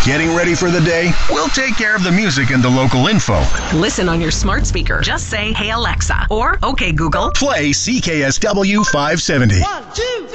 Getting ready for the day? We'll take care of the music and the local info. Listen on your smart speaker. Just say, "Hey Alexa," or "Okay Google." Play CKSW 570. 1, 2,